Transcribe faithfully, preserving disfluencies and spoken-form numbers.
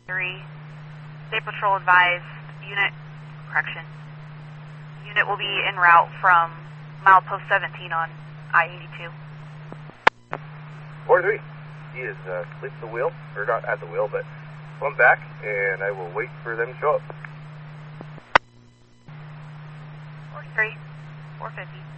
three, State Patrol advised unit, correction, unit will be en route from milepost seventeen on I eighty-two. forty-three, he is uh, asleep at the wheel, or not at the wheel, but I'm back, and I will wait for them to show up. forty-three, four fifty.